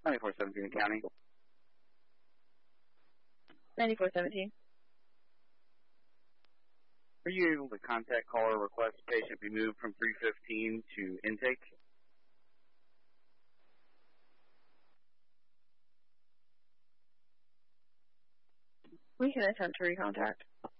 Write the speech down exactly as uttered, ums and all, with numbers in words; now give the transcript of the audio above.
ninety-four seventeen County. ninety-four seventeen. Are you able to contact caller request patient be moved from three fifteen to intake? We can attempt to recontact.